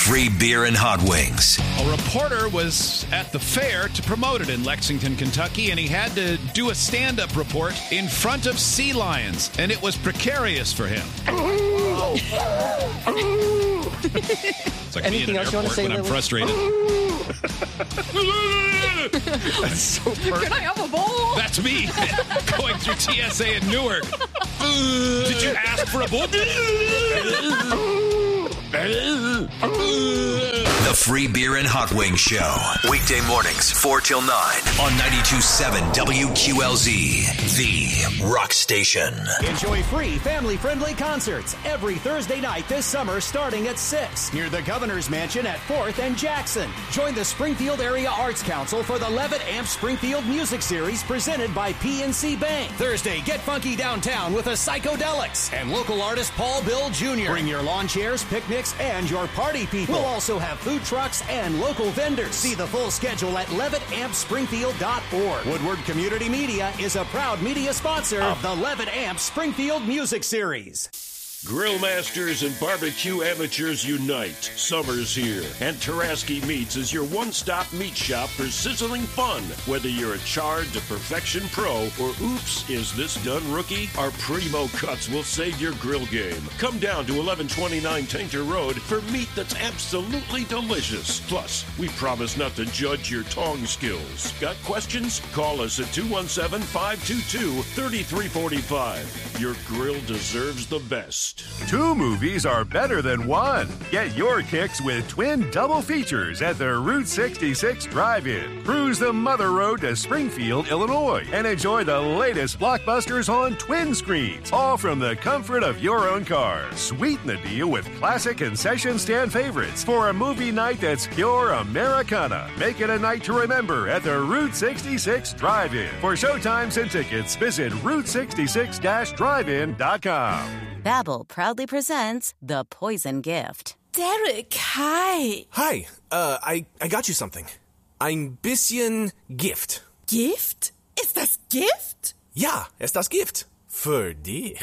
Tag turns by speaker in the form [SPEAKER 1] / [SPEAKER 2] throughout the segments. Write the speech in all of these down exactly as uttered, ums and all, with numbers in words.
[SPEAKER 1] free beer and hot wings.
[SPEAKER 2] A reporter was at the fair to promote it in Lexington, Kentucky, and he had to do a stand-up report in front of sea lions, and it was precarious for him. It's like
[SPEAKER 3] Anything else you want to say,
[SPEAKER 2] when I'm
[SPEAKER 3] Lily?
[SPEAKER 2] frustrated.
[SPEAKER 3] That's so perfect.
[SPEAKER 4] Can I have a bowl?
[SPEAKER 2] That's me going through T S A in Newark. Did you ask for a bowl?
[SPEAKER 1] The Free Beer and Hot Wings Show. Weekday mornings, four till nine on ninety-two point seven W Q L Z, the rock station.
[SPEAKER 5] Enjoy free family-friendly concerts every Thursday night this summer starting at six near the Governor's Mansion at fourth and Jackson. Join the Springfield Area Arts Council for the Levitt Amp Springfield Music Series presented by P N C Bank. Thursday, get funky downtown with a Psychedelics and local artist Paul Bill Junior Bring your lawn chairs, picnics, and your party people. We'll also have food trucks and local vendors. See the full schedule at levitt amp springfield dot org. Woodward Community Media is a proud media sponsor of the Levitt Amp Springfield Music Series.
[SPEAKER 6] Grill masters and barbecue amateurs unite. Summer's here, and Taraski Meats is your one-stop meat shop for sizzling fun. Whether you're a charred to perfection pro or oops, is this done rookie? Our primo cuts will save your grill game. Come down to eleven twenty-nine Tainter Road for meat that's absolutely delicious. Plus, we promise not to judge your tong skills. Got questions? Call us at two one seven, five two two, three three four five. Your grill deserves the best.
[SPEAKER 7] Two movies are better than one. Get your kicks with twin double features at the Route sixty-six Drive-In. Cruise the Mother Road to Springfield, Illinois, and enjoy the latest blockbusters on twin screens, all from the comfort of your own car. Sweeten the deal with classic concession stand favorites for a movie night that's pure Americana. Make it a night to remember at the Route sixty-six Drive-In. For showtimes and tickets, visit route sixty-six dash drive in dot com.
[SPEAKER 8] Babbel proudly presents The Poison Gift.
[SPEAKER 9] Derek, hi.
[SPEAKER 10] Hi, uh, I, I got you something. Ein bisschen Gift.
[SPEAKER 9] Gift? Ist das Gift?
[SPEAKER 10] Ja, ist das Gift. Für dich.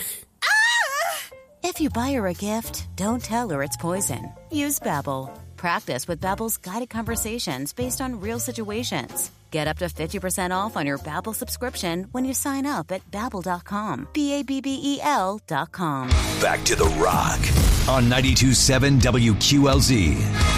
[SPEAKER 9] Ah!
[SPEAKER 8] If you buy her a gift, don't tell her it's poison. Use Babbel. Practice with Babbel's guided conversations based on real situations. Get up to fifty percent off on your Babbel subscription when you sign up at babbel dot com. B A B B E L dot com.
[SPEAKER 1] Back to the rock on ninety-two point seven W Q L Z.